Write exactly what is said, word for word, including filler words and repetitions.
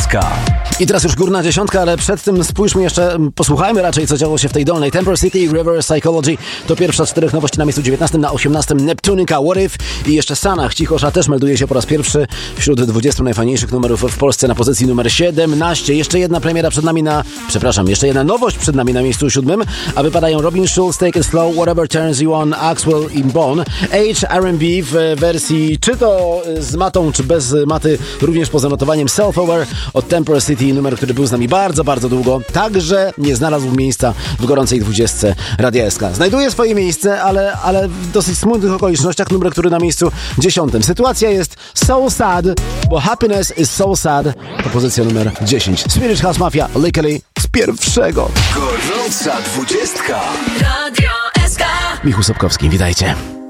S K. I teraz już górna dziesiątka, ale przed tym spójrzmy jeszcze, posłuchajmy raczej, co działo się w tej dolnej. Temper City, River Psychology to pierwsza z czterech nowości na miejscu dziewiętnastym, na osiemnastym Neptunica, What If i jeszcze Sanach, Cichosza też melduje się po raz pierwszy wśród dwudziestu najfajniejszych numerów w Polsce na pozycji numer siedemnaście. Jeszcze jedna premiera przed nami na, przepraszam, jeszcze jedna nowość przed nami na miejscu siódmym, a wypadają Robin Schulz, Take It Slow, Whatever Turns You On, Axwell i Bone, H R and B w wersji czy to z matą, czy bez maty, również poza notowaniem Self-Aware od Temper City, numer, który był z nami bardzo, bardzo długo, także nie znalazł miejsca w gorącej dwudziestce Radia S K. Znajduje swoje miejsce, ale, ale w dosyć smutnych okolicznościach, numer, który na miejscu dziesiątym. Sytuacja jest so sad, bo Happiness is so sad to pozycja numer dziesięć. Swedish House Mafia, Legally z pierwszego. Gorąca dwudziestka. Radio S K. Michał Sobkowski, witajcie.